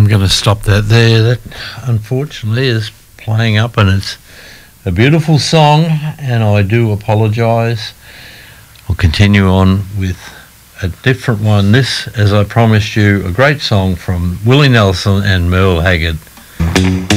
I'm going to stop that there. That unfortunately is playing up, and it's a beautiful song, and I do apologise. I'll continue on with a different one. This, as I promised you, a great song from Willie Nelson and Merle Haggard.